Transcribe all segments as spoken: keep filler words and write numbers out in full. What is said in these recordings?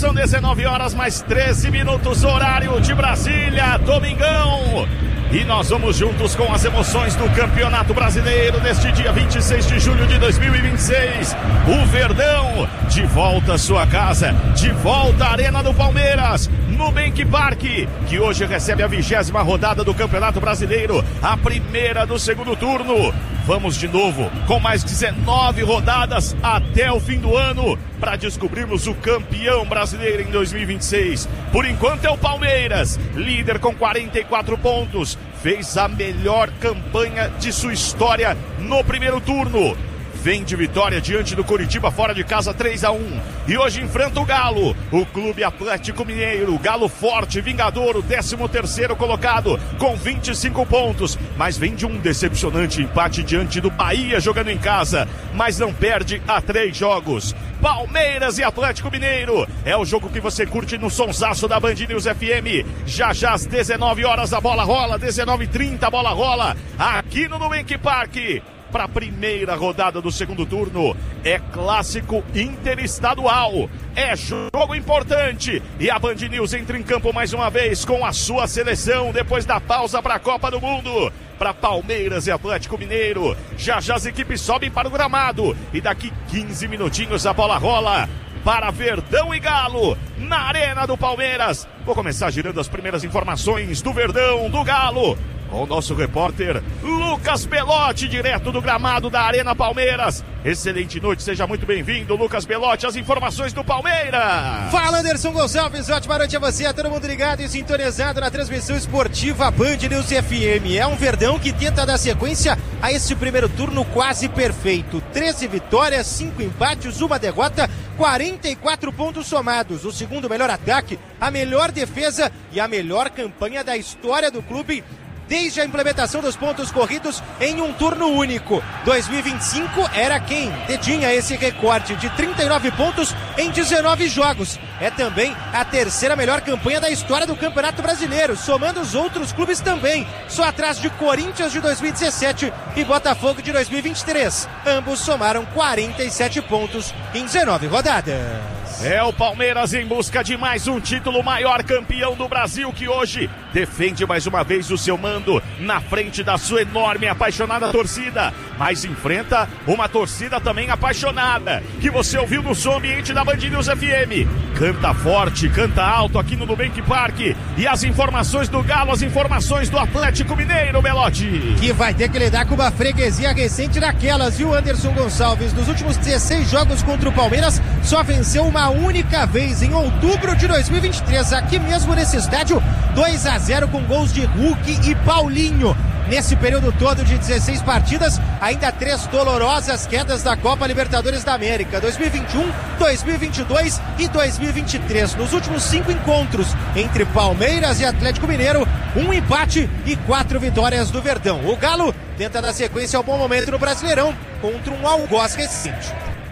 são dezenove horas mais treze minutos, horário de Brasília, domingão. E nós vamos juntos com as emoções do Campeonato Brasileiro neste dia vinte e seis de julho de dois mil e vinte e seis. O Verdão de volta à sua casa, de volta à Arena do Palmeiras, Nubank Park, que hoje recebe a vigésima rodada do Campeonato Brasileiro, a primeira do segundo turno. Vamos de novo com mais dezenove rodadas até o fim do ano para descobrirmos o campeão brasileiro em dois mil e vinte e seis. Por enquanto é o Palmeiras, líder com quarenta e quatro pontos. Fez a melhor campanha de sua história no primeiro turno. Vem de vitória diante do Coritiba fora de casa três a um. E hoje enfrenta o Galo, o Clube Atlético Mineiro. Galo forte, vingador, o décimo terceiro colocado com vinte e cinco pontos. Mas vem de um decepcionante empate diante do Bahia jogando em casa. Mas não perde há três jogos. Palmeiras e Atlético Mineiro. É o jogo que você curte no sonsaço da Band News F M. Já já às dezenove horas a bola rola, dezenove e trinta a bola rola. Aqui no Nubank Park. Para a primeira rodada do segundo turno, é clássico interestadual, é jogo importante e a Band News entra em campo mais uma vez com a sua seleção depois da pausa para a Copa do Mundo. Para Palmeiras e Atlético Mineiro, já já as equipes sobem para o gramado e daqui quinze minutinhos a bola rola para Verdão e Galo, na Arena do Palmeiras. Vou começar girando as primeiras informações do Verdão, do Galo, com o nosso repórter Lucas Belotti, direto do gramado da Arena Palmeiras. Excelente noite, seja muito bem-vindo, Lucas Belotti, as informações do Palmeiras. Fala, Anderson Gonçalves, ótima noite a você, a todo mundo ligado e sintonizado na transmissão esportiva Band News F M. É um Verdão que tenta dar sequência a esse primeiro turno quase perfeito. treze vitórias, cinco empates, uma derrota, quarenta e quatro pontos somados. O segundo melhor ataque, a melhor defesa e a melhor campanha da história do clube desde a implementação dos pontos corridos em um turno único. dois mil e vinte e cinco era quem detinha esse recorde de trinta e nove pontos em dezenove jogos. É também a terceira melhor campanha da história do Campeonato Brasileiro, somando os outros clubes também, só atrás de Corinthians de dois mil e dezessete e Botafogo de dois mil e vinte e três. Ambos somaram quarenta e sete pontos em dezenove rodadas. É o Palmeiras em busca de mais um título, maior campeão do Brasil, que hoje defende mais uma vez o seu mando na frente da sua enorme e apaixonada torcida, mas enfrenta uma torcida também apaixonada, que você ouviu no som ambiente da Band News F M. Canta forte, canta alto aqui no Nubank Park. E as informações do Galo, as informações do Atlético Mineiro, Belotti, que vai ter que lidar com uma freguesia recente daquelas, viu, Anderson Gonçalves? Nos últimos dezesseis jogos contra o Palmeiras, só venceu uma única vez em outubro de dois mil e vinte e três, aqui mesmo nesse estádio, dois a zero com gols de Hulk e Paulinho. Nesse período todo de dezesseis partidas, ainda três dolorosas quedas da Copa Libertadores da América, dois mil e vinte e um, dois mil e vinte e dois e dois mil e vinte e três. Nos últimos cinco encontros entre Palmeiras e Atlético Mineiro, um empate e quatro vitórias do Verdão. O Galo tenta dar sequência ao bom momento no Brasileirão contra um algoz recente.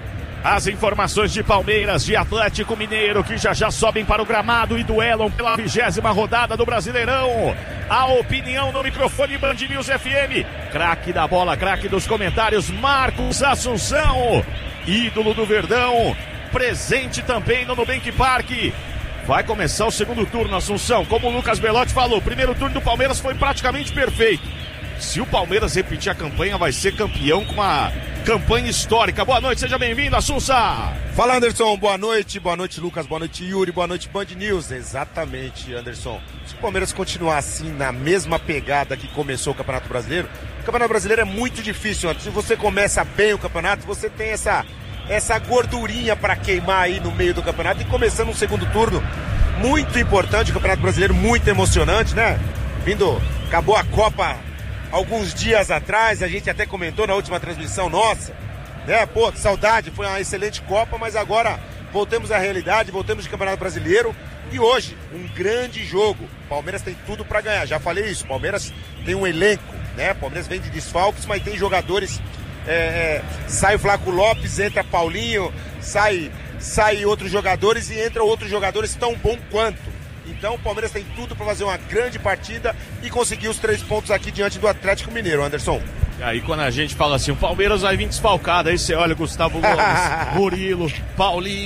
As informações de Palmeiras, de Atlético Mineiro, que já já sobem para o gramado e duelam pela vigésima rodada do Brasileirão. A opinião no microfone Band News F M. Craque da bola, craque dos comentários, Marcos Assunção, ídolo do Verdão, presente também no Nubank Park. Vai começar o segundo turno, Assunção. Como o Lucas Belotti falou, o primeiro turno do Palmeiras foi praticamente perfeito. Se o Palmeiras repetir a campanha, vai ser campeão com uma campanha histórica. Boa noite, seja bem-vindo, Assunção. Fala, Anderson, boa noite, boa noite, Lucas, boa noite, Yuri, boa noite, Band News. Exatamente, Anderson. Se o Palmeiras continuar assim, na mesma pegada que começou o Campeonato Brasileiro, o Campeonato Brasileiro é muito difícil, Anderson. Se você começa bem o campeonato, você tem essa, essa gordurinha para queimar aí no meio do campeonato. E começando um segundo turno muito importante, o Campeonato Brasileiro muito emocionante, né? Vindo, acabou a Copa alguns dias atrás, a gente até comentou na última transmissão nossa, né? Pô, saudade, foi uma excelente Copa, mas agora voltamos à realidade, voltamos de Campeonato Brasileiro e hoje, um grande jogo. Palmeiras tem tudo para ganhar, já falei isso, Palmeiras tem um elenco, né? Palmeiras vem de desfalques, mas tem jogadores, é, é, sai o Flaco Lopes, entra Paulinho, sai, sai outros jogadores e entra outros jogadores tão bom quanto. Então o Palmeiras tem tudo para fazer uma grande partida e conseguir os três pontos aqui diante do Atlético Mineiro, Anderson. E aí quando a gente fala assim, o Palmeiras vai vir desfalcado, aí você olha Gustavo Gomes, Murilo, Paulinho,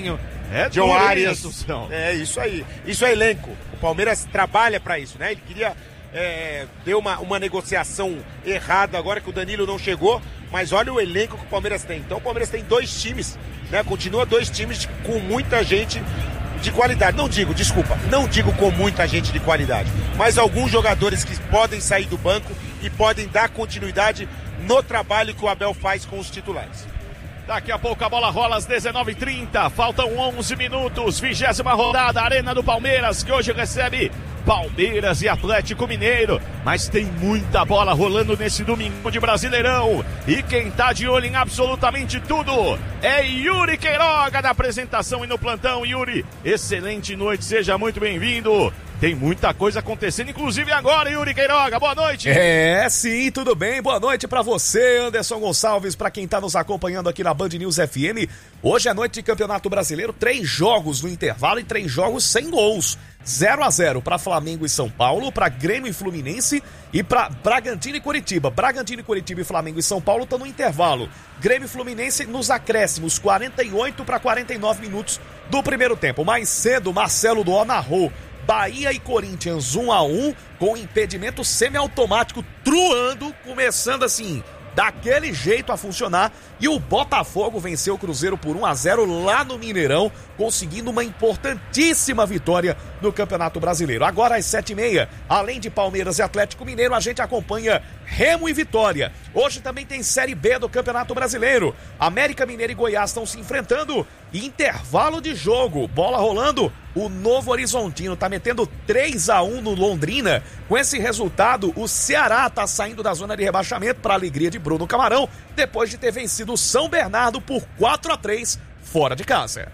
É John Arias. Assunção. É isso aí. Isso é elenco. O Palmeiras trabalha pra isso, né? Ele queria é, deu uma, uma negociação errada agora que o Danilo não chegou, mas olha o elenco que o Palmeiras tem. Então o Palmeiras tem dois times, né? Continua dois times de, com muita gente de qualidade. Não digo, desculpa, não digo com muita gente de qualidade, mas alguns jogadores que podem sair do banco e podem dar continuidade no trabalho que o Abel faz com os titulares. Daqui a pouco a bola rola às dezenove e trinta, faltam onze minutos, vigésima rodada, Arena do Palmeiras, que hoje recebe Palmeiras e Atlético Mineiro, mas tem muita bola rolando nesse domingo de Brasileirão, e quem tá de olho em absolutamente tudo é Yuri Queiroga na apresentação e no plantão. Yuri, excelente noite, seja muito bem-vindo. Tem muita coisa acontecendo, inclusive agora, Yuri Queiroga, boa noite. É, sim, tudo bem, boa noite pra você, Anderson Gonçalves, pra quem tá nos acompanhando aqui na Band News F M. Hoje é noite de Campeonato Brasileiro, três jogos no intervalo e três jogos sem gols. zero a zero pra Flamengo e São Paulo, pra Grêmio e Fluminense e pra Bragantino e Curitiba. Bragantino e Curitiba e Flamengo e São Paulo estão no intervalo. Grêmio e Fluminense nos acréscimos, quarenta e oito para quarenta e nove minutos do primeiro tempo. Mais cedo, Marcelo Duó narrou Bahia e Corinthians um a um, com impedimento semiautomático truando, começando assim, daquele jeito a funcionar, e o Botafogo venceu o Cruzeiro por um a zero lá no Mineirão, conseguindo uma importantíssima vitória no Campeonato Brasileiro. Agora às sete e meia, além de Palmeiras e Atlético Mineiro, a gente acompanha Remo e Vitória. Hoje também tem Série B do Campeonato Brasileiro. América Mineiro e Goiás estão se enfrentando, e intervalo de jogo, bola rolando, o Novo Horizontino tá metendo três a um no Londrina. Com esse resultado, o Ceará tá saindo da zona de rebaixamento, para alegria de Bruno Camarão, depois de ter vencido o São Bernardo por quatro a três fora de casa.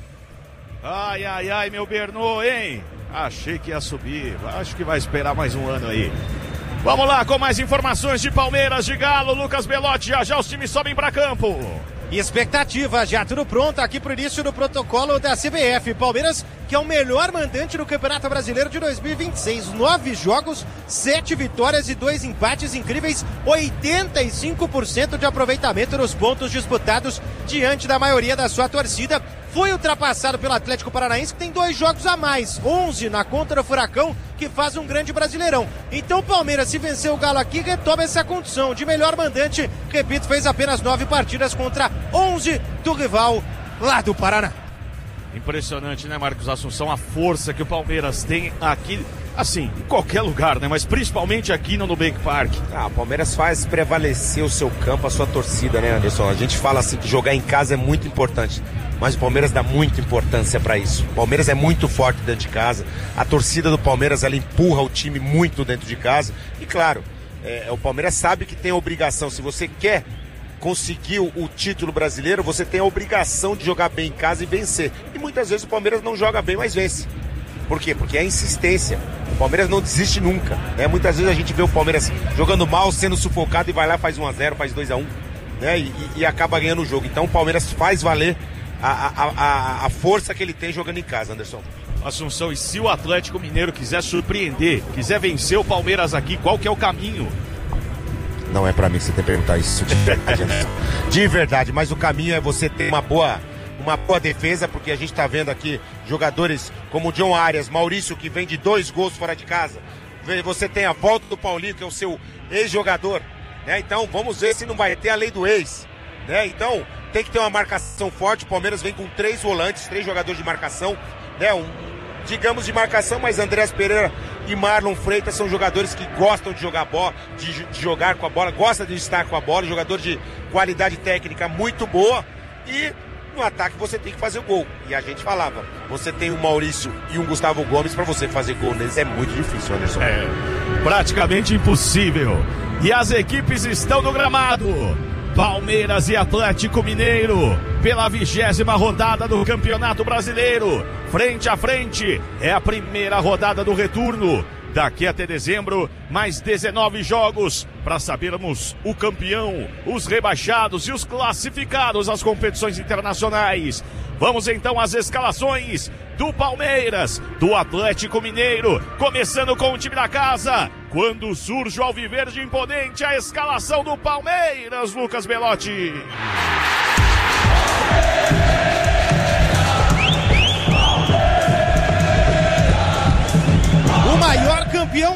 Ai, ai, ai, meu Bernô, hein? Achei que ia subir, acho que vai esperar mais um ano aí. Vamos lá com mais informações de Palmeiras, de Galo, Lucas Belotti, já já os times sobem pra campo. Expectativa, já tudo pronto aqui pro início do protocolo da C B F. Palmeiras, que é o melhor mandante do Campeonato Brasileiro de dois mil e vinte e seis. Nove jogos, sete vitórias e dois empates incríveis. oitenta e cinco por cento de aproveitamento nos pontos disputados diante da maioria da sua torcida. Foi ultrapassado pelo Atlético Paranaense, que tem dois jogos a mais. onze na conta do Furacão, que faz um grande Brasileirão. Então o Palmeiras, se vencer o Galo aqui, retoma essa condição de melhor mandante. Repito, fez apenas nove partidas contra onze do rival lá do Paraná. Impressionante, né, Marcos Assunção, a força que o Palmeiras tem aqui, assim, em qualquer lugar, né, mas principalmente aqui no Nubank Park. Ah, o Palmeiras faz prevalecer o seu campo, a sua torcida, né, Anderson? A gente fala assim que jogar em casa é muito importante, mas o Palmeiras dá muita importância pra isso. O Palmeiras é muito forte dentro de casa, a torcida do Palmeiras, ela empurra o time muito dentro de casa, e claro, é, o Palmeiras sabe que tem a obrigação, se você quer conseguir o título brasileiro, você tem a obrigação de jogar bem em casa e vencer. E muitas vezes o Palmeiras não joga bem, mas vence. Por quê? Porque é insistência. O Palmeiras não desiste nunca, né? Muitas vezes a gente vê o Palmeiras jogando mal, sendo sufocado, e vai lá, faz um a zero, faz dois a um, né? E, e acaba ganhando o jogo. Então o Palmeiras faz valer a, a, a, a força que ele tem jogando em casa, Anderson. Assunção, e se o Atlético Mineiro quiser surpreender, quiser vencer o Palmeiras aqui, qual que é o caminho? Não é pra mim que você tem que perguntar isso de verdade, Anderson. De verdade, mas o caminho é você ter uma boa, uma boa defesa, porque a gente tá vendo aqui jogadores como o John Arias, Maurício, que vem de dois gols fora de casa. Você tem a volta do Paulinho, que é o seu ex-jogador, né? Então vamos ver se não vai ter a lei do ex, né? Então tem que ter uma marcação forte. O Palmeiras vem com três volantes, três jogadores de marcação, né? Um, digamos de marcação, mas Andrés Pereira e Marlon Freitas são jogadores que gostam de jogar bola, de, de jogar com a bola, gostam de estar com a bola, jogador de qualidade técnica muito boa, e no ataque você tem que fazer o gol. E a gente falava, você tem um Maurício e um Gustavo Gomes, para você fazer gol neles é muito difícil, Anderson. É, praticamente impossível. E as equipes estão no gramado. Palmeiras e Atlético Mineiro, pela vigésima rodada do Campeonato Brasileiro, frente a frente, é a primeira rodada do retorno. Daqui até dezembro, mais dezenove jogos para sabermos o campeão, os rebaixados e os classificados às competições internacionais. Vamos então às escalações do Palmeiras, do Atlético Mineiro, começando com o time da casa. Quando surge o alviverde imponente, a escalação do Palmeiras, Lucas Belotti.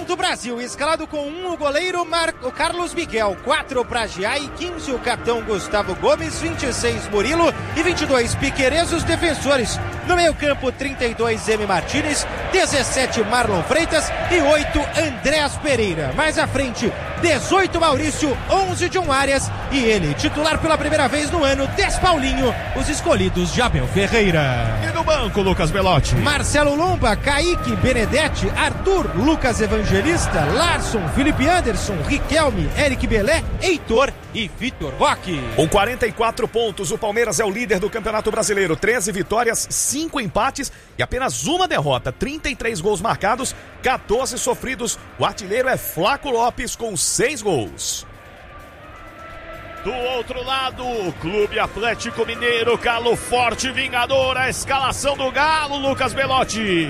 do Brasil, escalado com um o goleiro Mar... o Carlos Miguel, quatro para Giai, quinze o capitão Gustavo Gomes, vinte e seis Murilo e vinte e dois Piquerez, os defensores. No meio campo, trinta e dois M Martínez, dezessete Marlon Freitas e oito Andrés Pereira. Mais à frente, dezoito Maurício, onze John Arias e ele, titular pela primeira vez no ano, dez Paulinho, os escolhidos de Abel Ferreira. E no banco, Lucas Belotti? Marcelo Lomba, Kaique, Benedetti, Arthur, Lucas Evangelista, Larson, Felipe Anderson, Riquelme, Eric Belé, Heitor e Vitor Roque. Com quarenta e quatro pontos, o Palmeiras é o líder do Campeonato Brasileiro. treze vitórias, cinco empates e apenas uma derrota. trinta e três gols marcados, quatorze sofridos. O artilheiro é Flaco Lopes com seis gols. Do outro lado, Clube Atlético Mineiro, Galo forte, vingador, a escalação do Galo, Lucas Belotti.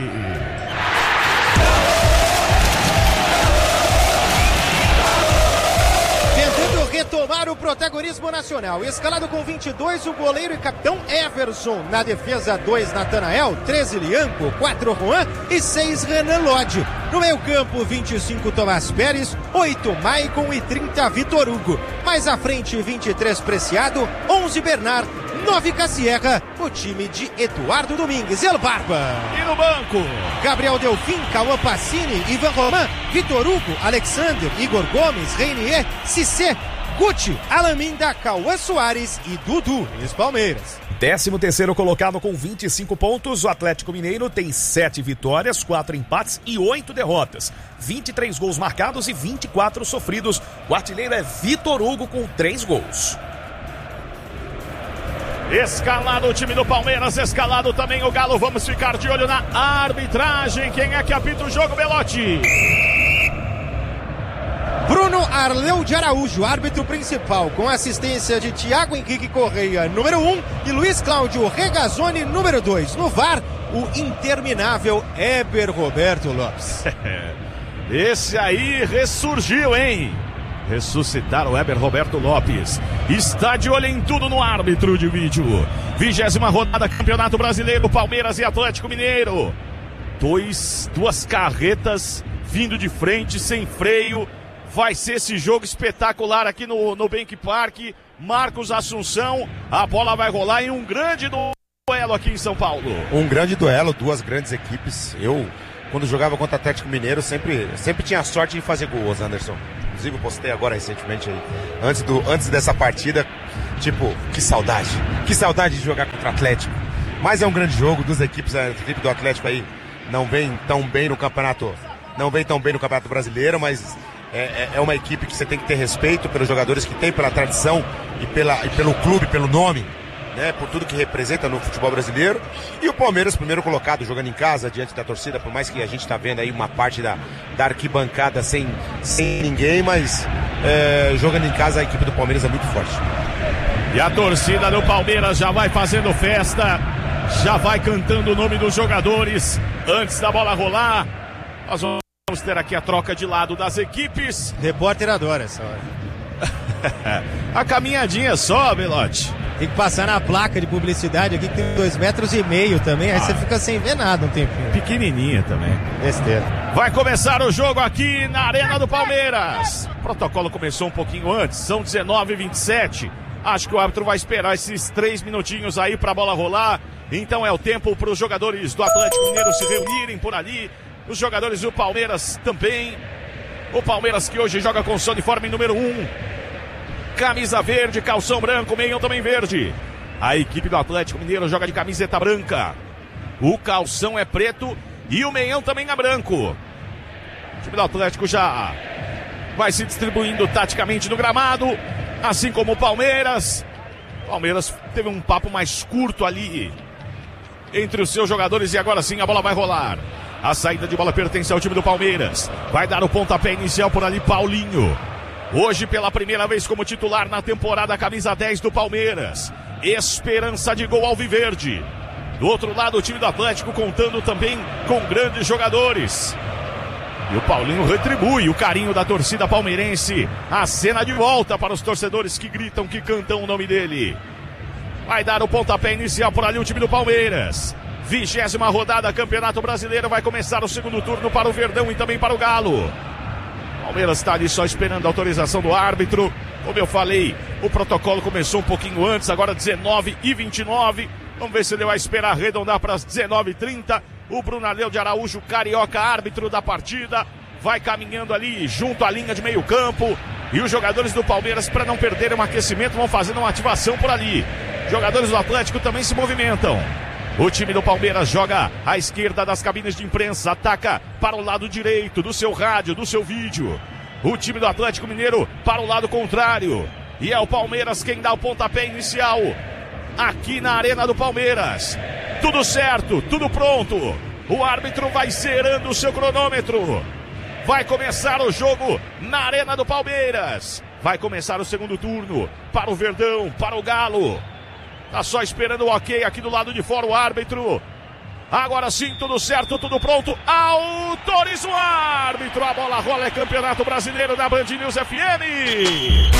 Tentando retomar o protagonismo nacional, escalado com vinte e dois, o goleiro e capitão Everson. Na defesa, dois Natanael, treze Lianco, quatro Juan e seis Renan Lodge. No meio campo, vinte e cinco Tomás Pérez, oito Maicon e trinta Vitor Hugo. Mais à frente, vinte e três Preciado, onze Bernard, nove Cassierra, o time de Eduardo Domingues, El Barba. E no banco, Gabriel Delfim, Cauã Pacini, Ivan Roman, Vitor Hugo, Alexander, Igor Gomes, Reinier, Cissé, Guti, Alaminda, Cauã Soares e Dudu, os Palmeiras. décimo terceiro colocado com vinte e cinco pontos, o Atlético Mineiro tem sete vitórias, quatro empates e oito derrotas. vinte e três gols marcados e vinte e quatro sofridos. O artilheiro é Vitor Hugo com três gols. Escalado o time do Palmeiras, escalado também o Galo. Vamos ficar de olho na arbitragem. Quem é que apita o jogo, Belotti? Bruno Arleu de Araújo, árbitro principal, com assistência de Thiago Henrique Correia, número um, e Luiz Cláudio Regazzoni, número dois. No V A R, o interminável Heber Roberto Lopes. Esse aí ressurgiu, hein? Ressuscitar o Heber Roberto Lopes. Está de olho em tudo no árbitro de vídeo. Vigésima rodada, Campeonato Brasileiro, Palmeiras e Atlético Mineiro. Dois, duas carretas vindo de frente, sem freio. Vai ser esse jogo espetacular aqui no, no Bank Park. Marcos Assunção, a bola vai rolar em um grande duelo aqui em São Paulo. Um grande duelo, duas grandes equipes. Eu, quando jogava contra o Atlético Mineiro, sempre, sempre tinha sorte de fazer gols, Anderson. Inclusive eu postei agora recentemente aí, antes, do, antes dessa partida, tipo, que saudade, que saudade de jogar contra o Atlético. Mas é um grande jogo, duas equipes, a equipe do Atlético aí não vem tão bem no campeonato, não vem tão bem no Campeonato Brasileiro, mas é, é uma equipe que você tem que ter respeito pelos jogadores que tem, pela tradição e, pela, e pelo clube, pelo nome, né, por tudo que representa no futebol brasileiro. E o Palmeiras, primeiro colocado, jogando em casa, diante da torcida, por mais que a gente está vendo aí uma parte da, da arquibancada sem, sem ninguém, mas é, jogando em casa a equipe do Palmeiras é muito forte. E a torcida do Palmeiras já vai fazendo festa, já vai cantando o nome dos jogadores antes da bola rolar. Nós vamos ter aqui a troca de lado das equipes. Repórter adora essa hora. A caminhadinha só, Belotti. Tem que passar na placa de publicidade aqui que tem dois metros e meio também, aí ah. você fica sem ver nada um tempinho. Pequenininha também. Besteira. Vai começar o jogo aqui na Arena do Palmeiras. O protocolo começou um pouquinho antes, são dezenove e vinte e sete. Acho que o árbitro vai esperar esses três minutinhos aí pra bola rolar. Então é o tempo para os jogadores do Atlético Mineiro se reunirem por ali. Os jogadores do Palmeiras também. O Palmeiras que hoje joga com o seu uniforme número um. Camisa verde, calção branco, meião também verde. A equipe do Atlético Mineiro joga de camiseta branca. O calção é preto e o meião também é branco. O time do Atlético já vai se distribuindo taticamente no gramado, assim como o Palmeiras. O Palmeiras teve um papo mais curto ali entre os seus jogadores e agora sim a bola vai rolar. A saída de bola pertence ao time do Palmeiras. Vai dar o pontapé inicial por ali, Paulinho. Hoje pela primeira vez como titular na temporada, camisa dez do Palmeiras. Esperança de gol alviverde. Do outro lado o time do Atlético contando também com grandes jogadores. E o Paulinho retribui o carinho da torcida palmeirense. A cena de volta para os torcedores que gritam, que cantam o nome dele. Vai dar o pontapé inicial por ali o time do Palmeiras. Vigésima rodada, Campeonato Brasileiro. Vai começar o segundo turno para o Verdão e também para o Galo. Palmeiras está ali só esperando a autorização do árbitro. Como eu falei, o protocolo começou um pouquinho antes, agora dezenove e vinte e nove. Vamos ver se ele vai esperar arredondar para as dezenove e trinta. O Brunaleu de Araújo, carioca, árbitro da partida, vai caminhando ali junto à linha de meio campo. E os jogadores do Palmeiras, para não perderem um aquecimento, vão fazendo uma ativação por ali. Jogadores do Atlético também se movimentam. O time do Palmeiras joga à esquerda das cabines de imprensa, ataca para o lado direito do seu rádio, do seu vídeo. O time do Atlético Mineiro para o lado contrário. E é o Palmeiras quem dá o pontapé inicial aqui na Arena do Palmeiras. Tudo certo, tudo pronto. O árbitro vai zerando o seu cronômetro. Vai começar o jogo na Arena do Palmeiras. Vai começar o segundo turno para o Verdão, para o Galo. Tá só esperando o ok aqui do lado de fora o árbitro. Agora sim, tudo certo, tudo pronto. Autoriza o árbitro. A bola rola, é Campeonato Brasileiro da Band News F M.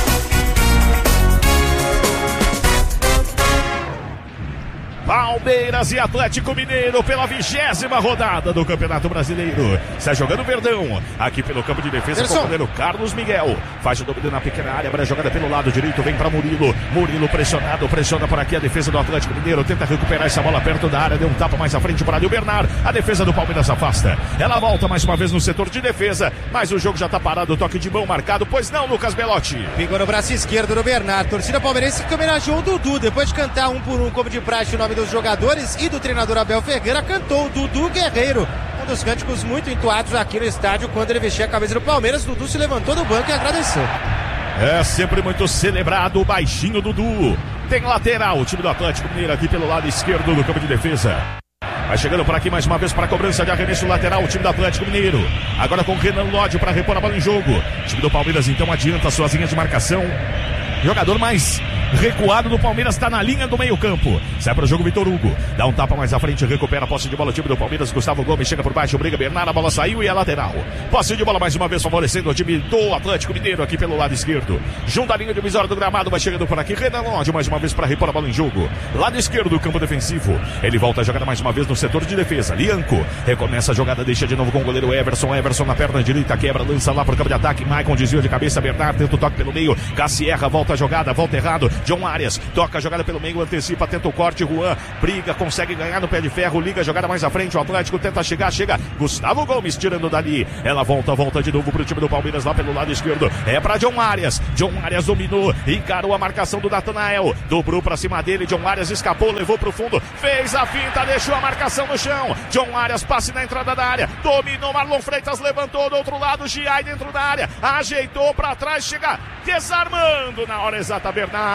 Palmeiras e Atlético Mineiro pela vigésima rodada do Campeonato Brasileiro. Está jogando o Verdão aqui pelo campo de defesa com o goleiro Carlos Miguel. Faz o domínio na pequena área, abre a jogada pelo lado direito, vem para Murilo. Murilo pressionado, pressiona por aqui a defesa do Atlético Mineiro. Tenta recuperar essa bola perto da área, deu um tapa mais à frente para ali o Bernard. A defesa do Palmeiras afasta. Ela volta mais uma vez no setor de defesa, mas o jogo já está parado, toque de mão marcado, pois não, Lucas Belotti. Pegou no braço esquerdo do Bernard. Torcida palmeirense que homenageou o Dudu. Depois de cantar um por um, como de praxe, o nome dos jogadores e do treinador Abel Ferreira, cantou Dudu Guerreiro, um dos cânticos muito entoados aqui no estádio quando ele vestia a camisa do Palmeiras. Dudu se levantou do banco e agradeceu. É sempre muito celebrado o baixinho Dudu. Tem lateral, o time do Atlético Mineiro aqui pelo lado esquerdo do campo de defesa. Vai chegando por aqui mais uma vez para a cobrança de arremesso lateral o time do Atlético Mineiro. Agora com Renan Lodge para repor a bola em jogo. O time do Palmeiras então adianta suas linhas de marcação. Jogador mais recuado do Palmeiras está na linha do meio campo. Sai para o jogo Vitor Hugo. Dá um tapa mais à frente, recupera a posse de bola. O time do Palmeiras, Gustavo Gomes chega por baixo, briga Bernardo, a bola saiu e é lateral. Posse de bola mais uma vez favorecendo o time do Atlético Mineiro aqui pelo lado esquerdo. Junto à linha divisória do gramado, vai chegando por aqui Renan Lodge mais uma vez para repor a bola em jogo. Lado esquerdo do campo defensivo. Ele volta a jogada mais uma vez no setor de defesa. Lianco recomeça a jogada, deixa de novo com o goleiro Everson. Everson na perna direita, quebra, lança lá para o campo de ataque. Maicon desvio de cabeça, Bernardo tenta o toque pelo meio. Cassierra volta a jogada, volta errado. John Arias toca a jogada pelo meio, antecipa, tenta o corte. Juan briga, consegue ganhar no pé de ferro, liga a jogada mais à frente. O Atlético tenta chegar, chega Gustavo Gomes tirando dali. Ela volta, volta de novo pro time do Palmeiras lá pelo lado esquerdo. É pra John Arias. John Arias dominou, encarou a marcação do Natanael, dobrou pra cima dele. John Arias escapou, levou pro fundo, fez a finta, deixou a marcação no chão. John Arias passe na entrada da área, dominou. Marlon Freitas levantou do outro lado. Giai dentro da área, ajeitou pra trás, chega desarmando na hora exata Bernard.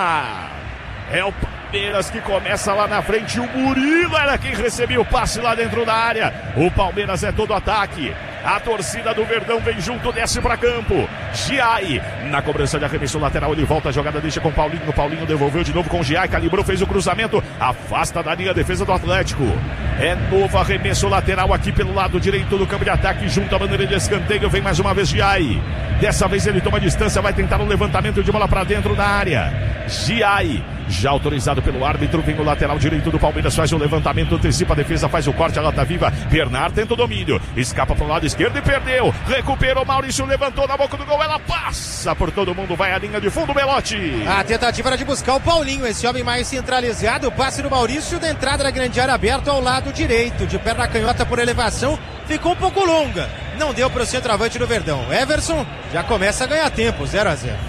É o Palmeiras que começa lá na frente. O Murilo era quem recebia o passe lá dentro da área. O Palmeiras é todo ataque. A torcida do Verdão vem junto, desce para campo. Giai na cobrança de arremesso lateral. Ele volta a jogada, deixa com Paulinho. Paulinho devolveu de novo com Giai. Calibrou, fez o cruzamento. Afasta da linha a defesa do Atlético. É novo arremesso lateral aqui pelo lado direito do campo de ataque. Junto à bandeira de escanteio. Vem mais uma vez Giai. Dessa vez ele toma distância. Vai tentar um levantamento de bola para dentro da área. Giai já autorizado pelo árbitro, vem o lateral direito do Palmeiras, faz o levantamento, antecipa a defesa, faz o corte, ela tá viva. Bernard tenta o domínio, escapa pro lado esquerdo e perdeu. Recuperou, Maurício levantou na boca do gol, ela passa por todo mundo, vai à linha de fundo, Belotti. A tentativa era de buscar o Paulinho, esse homem mais centralizado. O passe do Maurício da entrada da grande área aberta ao lado direito, de perna canhota por elevação, ficou um pouco longa. Não deu pro centroavante do Verdão. Everson já começa a ganhar tempo, zero a zero.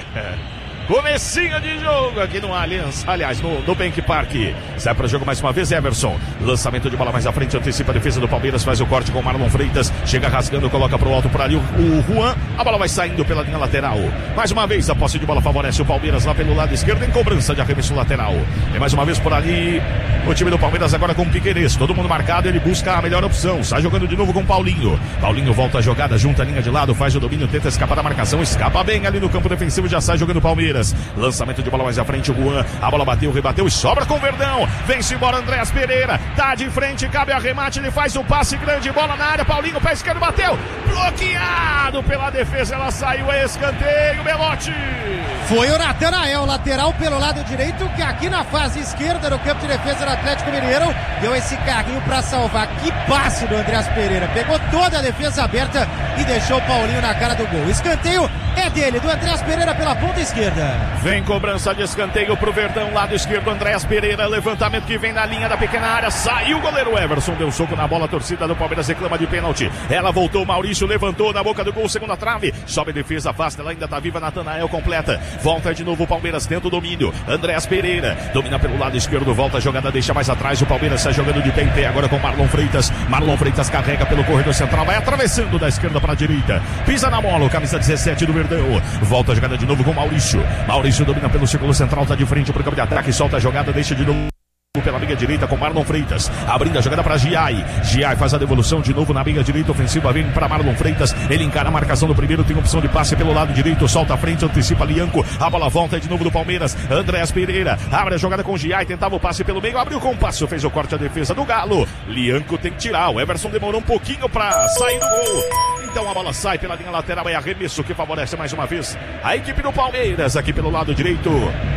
Comecinho de jogo aqui no Allianz, aliás, no, no Bank Park. Sai para o jogo mais uma vez, Everson. Lançamento de bola mais à frente, antecipa a defesa do Palmeiras, faz o corte com o Marlon Freitas. Chega rasgando, coloca pro alto por ali o, o Juan. A bola vai saindo pela linha lateral. Mais uma vez, a posse de bola favorece o Palmeiras lá pelo lado esquerdo, em cobrança de arremesso lateral. E mais uma vez por ali, o time do Palmeiras agora com o Piquerez. Todo mundo marcado, ele busca a melhor opção. Sai jogando de novo com o Paulinho. Paulinho volta a jogada, junta a linha de lado, faz o domínio, tenta escapar da marcação, escapa bem ali no campo defensivo, já sai jogando o Palmeiras. Lançamento de bola mais à frente, o Juan. A bola bateu, rebateu e sobra com o Verdão. Vem-se embora Andréas Pereira. Tá de frente, cabe a remate. Ele faz o passe grande, bola na área. Paulinho, pé esquerdo, bateu. Bloqueado pela defesa, ela saiu a escanteio, Belotti. Foi o Natanael, lateral pelo lado direito, que aqui na fase esquerda do campo de defesa do Atlético Mineiro deu esse carrinho para salvar. Que passe do Andreas Pereira, pegou toda a defesa aberta e deixou o Paulinho na cara do gol. Escanteio é dele, do Andreas Pereira pela ponta esquerda. Vem cobrança de escanteio pro Verdão, lado esquerdo, Andreas Pereira, levantamento que vem na linha da pequena área, saiu o goleiro Everson, deu soco na bola, a torcida do Palmeiras reclama de pênalti. Ela voltou, Maurício levantou na boca do gol, segunda trave, sobe a defesa, afasta, ela ainda tá viva, Natanael completa. Volta de novo o Palmeiras, tenta o domínio. Andreas Pereira domina pelo lado esquerdo, volta a jogada, deixa mais atrás. O Palmeiras sai jogando de pé em pé agora com Marlon Freitas. Marlon Freitas carrega pelo corredor central, vai atravessando da esquerda para a direita. Pisa na bola, o camisa dezessete do Verdão. Volta a jogada de novo com Maurício. Maurício domina pelo círculo central, tá de frente pro campo de ataque, solta a jogada, deixa de novo pela linha direita com Marlon Freitas, abrindo a jogada para Giai. Giai faz a devolução de novo na linha direita ofensiva, vem para Marlon Freitas, ele encara a marcação do primeiro, tem opção de passe pelo lado direito, solta a frente, antecipa Lianco, a bola volta de novo do Palmeiras. Andreas Pereira abre a jogada com Giai, tentava o passe pelo meio, abriu com o passe, fez o corte a defesa do Galo. Lianco tem que tirar, o Everson demorou um pouquinho para sair do gol, então a bola sai pela linha lateral, é arremesso que favorece mais uma vez a equipe do Palmeiras, aqui pelo lado direito.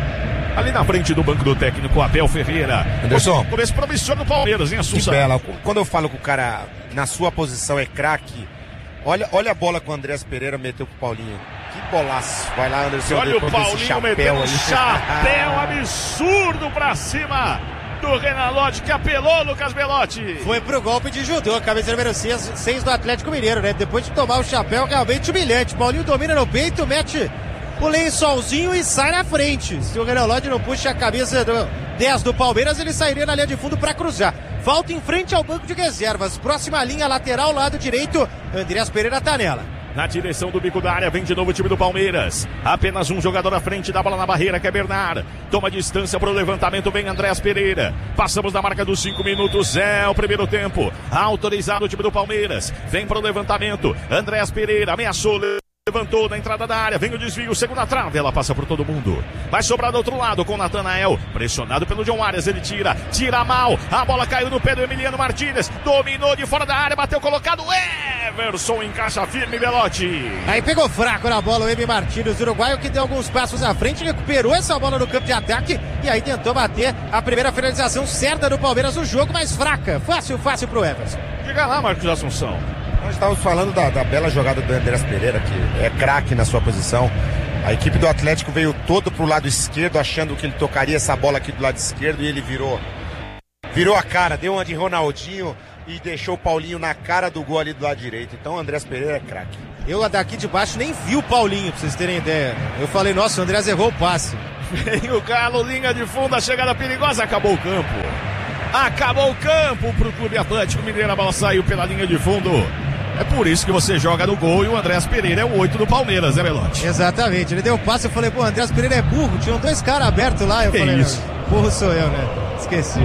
Ali na frente do banco do técnico, Abel Ferreira. Anderson. Começo promissor do Palmeiras, hein, Assunção? Que bela. Quando eu falo que o cara, na sua posição, é craque, olha, olha a bola que o Andreas Pereira meteu pro Paulinho. Que bolaço. Vai lá, Anderson. Olha o Paulinho meteu um chapéu absurdo pra cima do Renan Lodge, que apelou, Lucas Belotti. Foi pro golpe de judô, a cabeça número seis do Atlético Mineiro, né? Depois de tomar o chapéu, realmente humilhante. Paulinho domina no peito, mete o lençolzinho e sai na frente. Se o Renan Lodge não puxa a camisa do dez do Palmeiras, ele sairia na linha de fundo para cruzar. Falta em frente ao banco de reservas. Próxima linha lateral, lado direito. Andreas Pereira tá nela. Na direção do bico da área, vem de novo o time do Palmeiras. Apenas um jogador à frente da bola na barreira, que é Bernard. Toma distância para o levantamento, vem Andreas Pereira. Passamos da marca dos cinco minutos, é o primeiro tempo. Autorizado o time do Palmeiras. Vem para o levantamento. Andreas Pereira ameaçou, levantou na entrada da área, vem o desvio, segunda trave, ela passa por todo mundo. Vai sobrar do outro lado com o Natanael, pressionado pelo John Arias, ele tira, tira mal, a bola caiu no pé do Emiliano Martínez, dominou de fora da área, bateu colocado, Everson encaixa firme, Belotti. Aí pegou fraco na bola o Emi Martínez, uruguaio, que deu alguns passos à frente, recuperou essa bola no campo de ataque e aí tentou bater a primeira finalização certa do Palmeiras no jogo, mas fraca, fácil, fácil pro Everson. Diga lá, Marcos Assunção. Nós estávamos falando da, da bela jogada do Andreas Pereira, que é craque na sua posição. A equipe do Atlético veio todo pro lado esquerdo, achando que ele tocaria essa bola aqui do lado esquerdo, e ele virou virou a cara, deu uma de Ronaldinho e deixou o Paulinho na cara do gol ali do lado direito. Então o Andreas Pereira é craque. Eu daqui de baixo nem vi o Paulinho, pra vocês terem ideia. Eu falei, nossa, o Andreas errou o passe. Vem o Galo, linha de fundo, a chegada perigosa, acabou o campo. Acabou o campo pro Clube Atlético Mineiro, a bola saiu pela linha de fundo. É por isso que você joga no gol e o Andreas Pereira é o oito do Palmeiras, né, Belotti? Exatamente, ele deu o passe, eu falei, pô, o Andreas Pereira é burro, tinham dois caras abertos lá, eu que falei, isso? Não, burro sou eu, né? Esqueci.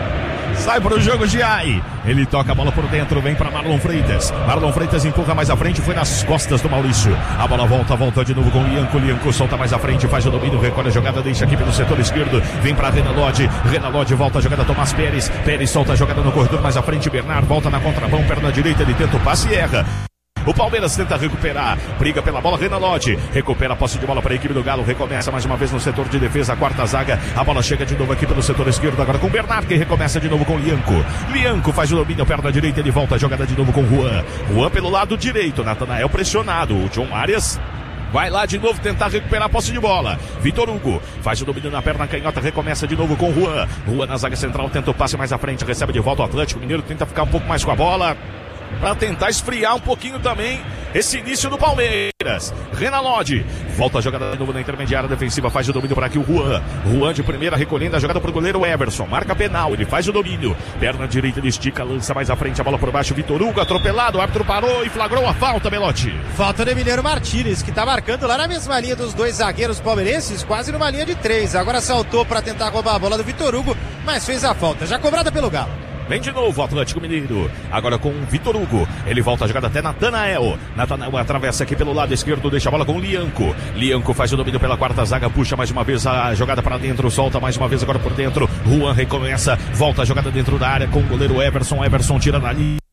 Sai pro jogo, Giai. Ele toca a bola por dentro, vem para Marlon Freitas. Marlon Freitas empurra mais à frente, foi nas costas do Maurício. A bola volta, volta de novo com o Lianco. Lianco solta mais à frente, faz o domínio, recolhe a jogada, deixa aqui pelo setor esquerdo. Vem para Renan Lodge. Renan Lodge volta a jogada, Tomás Pérez. Pérez solta a jogada no corredor mais à frente. Bernard volta na contramão, perna direita, ele tenta o passe e erra. O Palmeiras tenta recuperar, briga pela bola, Renan Lodge, recupera a posse de bola para a equipe do Galo, recomeça mais uma vez no setor de defesa, a quarta zaga, a bola chega de novo aqui pelo setor esquerdo, agora com o Bernard, que recomeça de novo com o Lianco. Lianco faz o domínio, perna direita, ele volta a jogada de novo com o Juan. Juan pelo lado direito, Natanael pressionado, o John Arias vai lá de novo tentar recuperar a posse de bola. Vitor Hugo faz o domínio na perna canhota, recomeça de novo com o Juan. Juan na zaga central, tenta o passe mais à frente, recebe de volta o Atlético Mineiro, tenta ficar um pouco mais com a bola, para tentar esfriar um pouquinho também esse início do Palmeiras. Renan Lodge volta a jogada de novo na intermediária defensiva, faz o domínio para aqui o Juan. Juan de primeira recolhendo a jogada para o goleiro Everson, marca penal, ele faz o domínio, perna direita, ele estica, lança mais à frente, a bola por baixo, Vitor Hugo atropelado, o árbitro parou e flagrou a falta, Belotti. Falta do Emiliano Martínez, que tá marcando lá na mesma linha dos dois zagueiros palmeirenses, quase numa linha de três. Agora saltou para tentar roubar a bola do Vitor Hugo, mas fez a falta, já cobrada pelo Galo. Vem de novo o Atlético Mineiro, agora com o Vitor Hugo, ele volta a jogada até Natanael, Natanael atravessa aqui pelo lado esquerdo, deixa a bola com o Lianco, Lianco faz o domínio pela quarta zaga, puxa mais uma vez a jogada para dentro, solta mais uma vez agora por dentro, Juan recomeça, volta a jogada dentro da área com o goleiro Everson, Everson tira dali.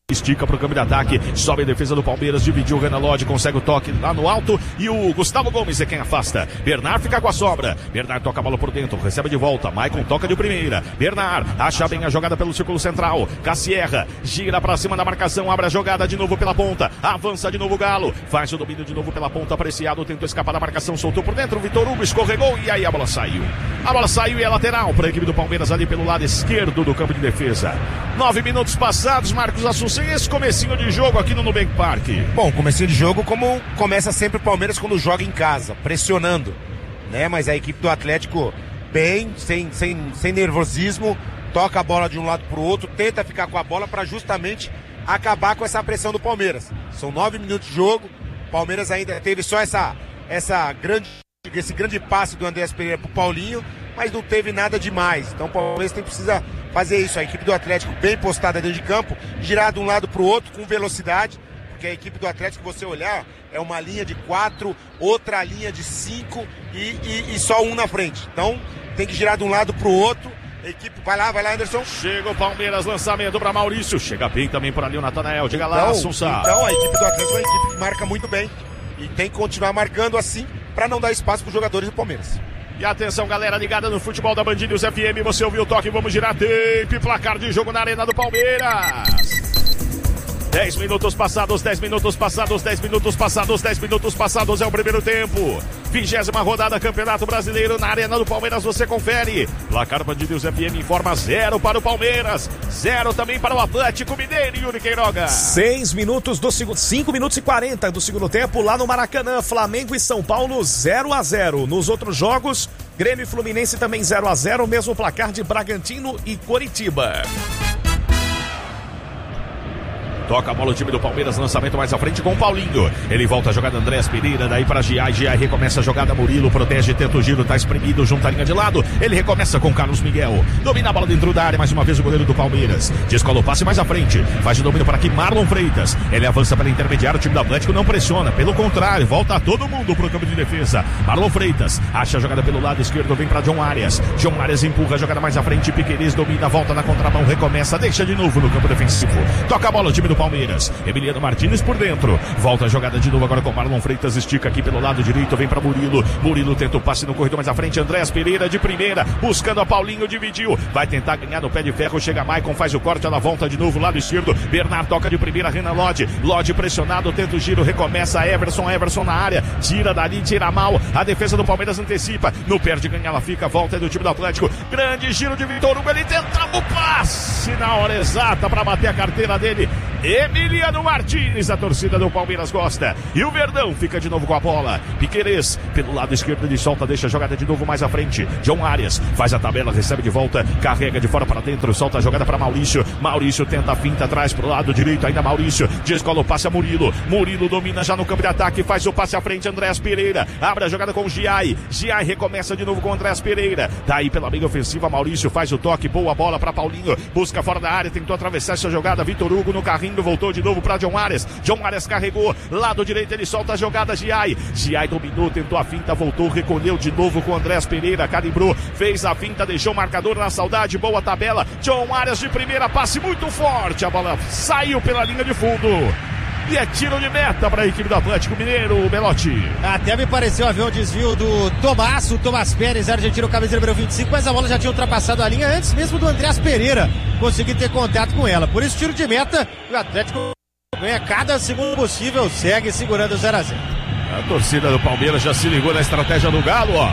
Estica pro campo de ataque, sobe a defesa do Palmeiras, dividiu o Renan Lodge, consegue o toque lá no alto e o Gustavo Gomes é quem afasta. Bernard fica com a sobra, Bernard toca a bola por dentro, recebe de volta, Maicon toca de primeira, Bernard acha bem a jogada pelo círculo central, Cassierra gira pra cima da marcação, abre a jogada de novo pela ponta, avança de novo o Galo, faz o domínio de novo pela ponta, apreciado, tentou escapar da marcação, soltou por dentro, Vitor Hugo escorregou e aí a bola saiu. A bola saiu e é lateral para a equipe do Palmeiras ali pelo lado esquerdo do campo de defesa. Nove minutos passados, Marcos Assunção. Esse comecinho de jogo aqui no Nubank Park. Bom, comecinho de jogo como começa sempre o Palmeiras quando joga em casa, pressionando, né? Mas a equipe do Atlético bem, sem, sem, sem nervosismo, toca a bola de um lado pro outro, tenta ficar com a bola para justamente acabar com essa pressão do Palmeiras. São nove minutos de jogo, o Palmeiras ainda teve só essa, essa grande, esse grande passe do Andrés Pereira pro Paulinho, mas não teve nada demais. Então o Palmeiras tem, precisa fazer isso. A equipe do Atlético bem postada dentro de campo, girar de um lado para o outro com velocidade, porque a equipe do Atlético, você olhar, é uma linha de quatro, outra linha de cinco e, e, e só um na frente. Então tem que girar de um lado para o outro. A equipe, vai lá, vai lá, Anderson. Chega o Palmeiras, lançamento para Maurício. Chega bem também por ali o Natanael. Diga lá, então, Assunção. Então a equipe do Atlético é uma equipe que marca muito bem e tem que continuar marcando assim para não dar espaço para os jogadores do Palmeiras. E atenção, galera ligada no futebol da Band News F M, você ouviu o toque, vamos girar tape, placar de jogo na Arena do Palmeiras. dez minutos passados, dez minutos passados, dez minutos passados, dez minutos passados é o primeiro tempo. Vigésima rodada, Campeonato Brasileiro na Arena do Palmeiras, você confere. Placar Band News F M informa zero para o Palmeiras, zero também para o Atlético Mineiro, Yuri Queiroga. Seis minutos do segundo, cinco minutos e quarenta do segundo tempo lá no Maracanã, Flamengo e São Paulo zero a zero. Nos outros jogos, Grêmio e Fluminense também zero a zero, mesmo placar de Bragantino e Coritiba. Toca a bola o time do Palmeiras, lançamento mais à frente com o Paulinho. Ele volta a jogada Andrés Pereira, daí para Giai. Giai recomeça a jogada, Murilo protege, tenta o giro, tá espremido, junta a linha de lado. Ele recomeça com Carlos Miguel. Domina a bola dentro da área, mais uma vez o goleiro do Palmeiras. Descola o passe mais à frente. Faz o domínio para aqui, Marlon Freitas. Ele avança pela intermediária, o time do Atlético não pressiona. Pelo contrário, volta todo mundo pro campo de defesa. Marlon Freitas acha a jogada pelo lado esquerdo, vem para John Arias. John Arias empurra a jogada mais à frente. Piquerez domina, volta na contramão, recomeça, deixa de novo no campo defensivo. Toca a bola o time do Palmeiras, Emiliano Martins por dentro, volta a jogada de novo agora com Marlon Freitas, estica aqui pelo lado direito, vem para Murilo, Murilo tenta o passe no corredor mais à frente, Andrés Pereira de primeira, buscando a Paulinho, dividiu, vai tentar ganhar no pé de ferro, chega Maicon, faz o corte, ela volta de novo, lado esquerdo, Bernard toca de primeira, Renan Lodge, Lodge pressionado, tenta o giro, recomeça, Everson, Everson na área, tira dali, tira mal, a defesa do Palmeiras antecipa, no perde, ganha, ela fica, volta é do time do Atlético, grande giro de Vitor Hugo, ele tentava o passe na hora exata para bater a carteira dele, Emiliano Martins, a torcida do Palmeiras gosta. E o Verdão fica de novo com a bola. Piquerez, pelo lado esquerdo, ele solta, deixa a jogada de novo mais à frente. John Arias faz a tabela, recebe de volta, carrega de fora para dentro, solta a jogada para Maurício. Maurício tenta a finta atrás pro lado direito, ainda Maurício. Descola o passe a Murilo. Murilo domina já no campo de ataque, faz o passe à frente, Andrés Pereira. Abre a jogada com o Giai. Giai recomeça de novo com o Andrés Pereira. Daí pela meia ofensiva, Maurício faz o toque, boa bola para Paulinho. Busca fora da área, tentou atravessar essa jogada. Vitor Hugo no carrinho, voltou de novo para John Arias. John Arias carregou, lado direito, ele solta a jogada, Giai. Giai dominou, tentou a finta, voltou, recolheu de novo com o Andrés Pereira, calibrou, fez a finta, deixou o marcador na saudade, boa tabela. John Arias de primeira, passe muito forte, a bola saiu pela linha de fundo. E é tiro de meta para a equipe do Atlético Mineiro, Belotti. Até me pareceu haver um desvio do Tomás, o Tomás Pérez, argentino, camisa número vinte e cinco, mas a bola já tinha ultrapassado a linha antes mesmo do Andrés Pereira conseguir ter contato com ela. Por isso, tiro de meta, e o Atlético ganha cada segundo possível, segue segurando zero a zero. A torcida do Palmeiras já se ligou na estratégia do Galo, ó.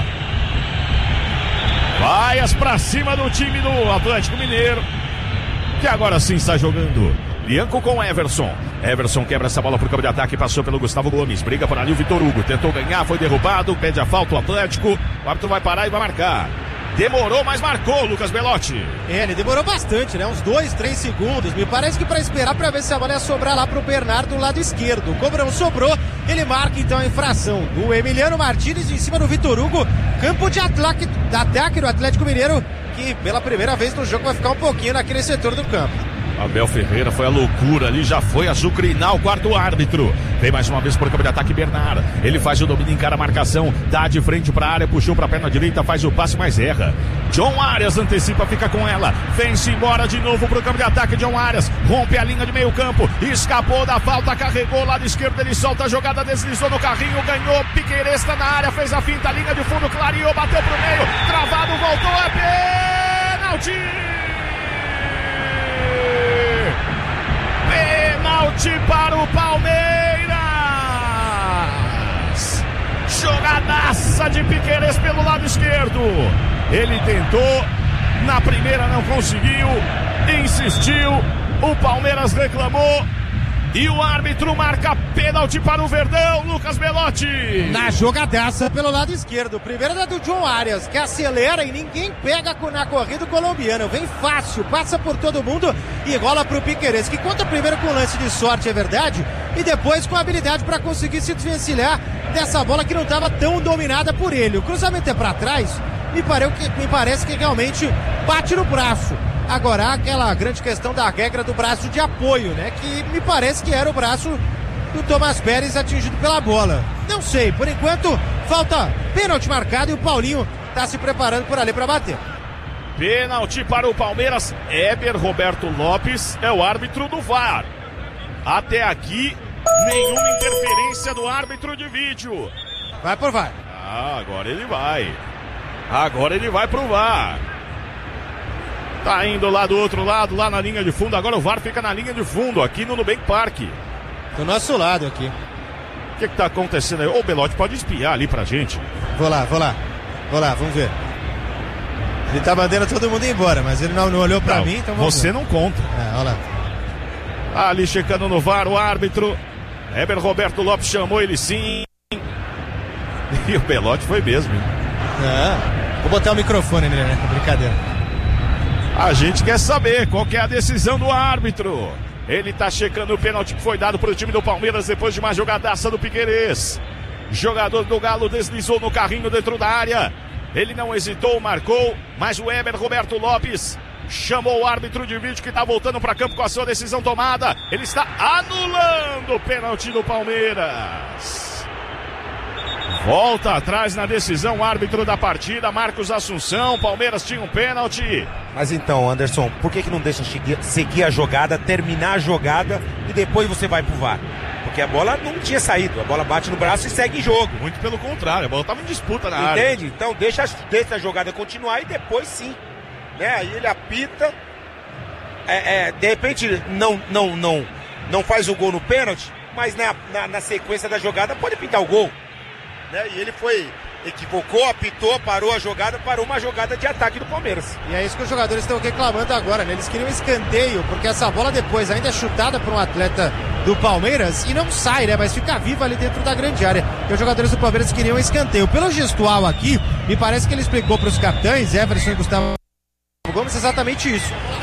Vaias pra cima do time do Atlético Mineiro, que agora sim está jogando. Bianco com Everson. Everson quebra essa bola pro campo de ataque, passou pelo Gustavo Gomes. Briga por ali o Vitor Hugo. Tentou ganhar, foi derrubado. Pede a falta o Atlético. O árbitro vai parar e vai marcar. Demorou, mas marcou, Lucas Belotti. É, ele demorou bastante, né? Uns dois, três segundos. Me parece que para esperar para ver se a bola ia sobrar lá pro Bernardo do lado esquerdo. Como não sobrou, ele marca então a infração do Emiliano Martins em cima do Vitor Hugo. Campo de ataque, de ataque do Atlético Mineiro, que pela primeira vez no jogo vai ficar um pouquinho naquele setor do campo. Abel Ferreira, foi a loucura ali, já foi azucrinar o quarto árbitro. Vem mais uma vez por campo de ataque Bernard. Ele faz o domínio, encara a marcação, dá de frente pra área, puxou pra perna direita, faz o passe, mas erra. John Arias antecipa, fica com ela. Vem-se embora de novo pro campo de ataque. John Arias rompe a linha de meio campo, escapou da falta, carregou lado esquerdo, ele solta a jogada, deslizou no carrinho, ganhou, Piquerez tá na área, fez a finta, linha de fundo, clareou, bateu pro meio, travado, voltou, é pênalti! Pênalti para o Palmeiras! Jogadaça de Piquerez pelo lado esquerdo. Ele tentou, na primeira não conseguiu, insistiu, o Palmeiras reclamou e o árbitro marca pênalti para o Verdão, Lucas Belotti. Na jogadaça pelo lado esquerdo. Primeiro é do John Arias, que acelera e ninguém pega na corrida colombiana. Vem fácil, passa por todo mundo e rola pro Piquerez, que conta primeiro com lance de sorte, é verdade, e depois com habilidade para conseguir se desvencilhar dessa bola que não estava tão dominada por ele. O cruzamento é para trás, me, pare... me parece que realmente bate no braço. Agora, aquela grande questão da regra do braço de apoio, né? Que me parece que era o braço do Tomás Pérez atingido pela bola. Não sei, por enquanto, falta pênalti marcado e o Paulinho tá se preparando por ali para bater. Pênalti para o Palmeiras. Éber Roberto Lopes é o árbitro do V A R. Até aqui, nenhuma interferência do árbitro de vídeo. Vai por V A R. Ah, agora ele vai. Agora ele vai pro V A R. Tá indo lá do outro lado, lá na linha de fundo. Agora o V A R fica na linha de fundo, aqui no Nubank Park. Do nosso lado aqui. O que que tá acontecendo aí? Ô, Belotti, pode espiar ali pra gente. Vou lá, vou lá. Vou lá, vamos ver. Ele tá mandando todo mundo embora, mas ele não, não olhou pra não, mim, então vamos Você ver. não conta. É, olha lá. Ali checando no V A R o árbitro. Éber Roberto Lopes chamou ele sim. E o Belotti foi mesmo. Hein? É. Vou botar o microfone nele, né? Brincadeira. A gente quer saber qual que é a decisão do árbitro. Ele tá checando o pênalti que foi dado pro time do Palmeiras depois de uma jogadaça do Piquerez. Jogador do Galo deslizou no carrinho dentro da área. Ele não hesitou, marcou, mas o Éber Roberto Lopes chamou o árbitro de vídeo que tá voltando para campo com a sua decisão tomada. Ele está anulando o pênalti do Palmeiras. Volta atrás na decisão, o árbitro da partida, Marcos Assunção. Palmeiras tinha um pênalti. Mas então, Anderson, por que que não deixa seguir a jogada, terminar a jogada e depois você vai pro V A R? Porque a bola não tinha saído, a bola bate no braço e segue em jogo. Muito pelo contrário, a bola estava em disputa na área. Entende? Então deixa, deixa a jogada continuar e depois sim. Né? Aí ele apita, é, é, de repente não, não, não, não faz o gol no pênalti, mas na, na, na sequência da jogada pode pintar o gol. Né? E ele foi, equivocou, apitou, parou a jogada, parou uma jogada de ataque do Palmeiras. E é isso que os jogadores estão reclamando agora, né? Eles queriam escanteio, porque essa bola depois ainda é chutada por um atleta do Palmeiras e não sai, né? Mas fica viva ali dentro da grande área. E os jogadores do Palmeiras queriam escanteio. Pelo gestual aqui, me parece que ele explicou para os capitães, Everson e Gustavo Gomes, exatamente isso.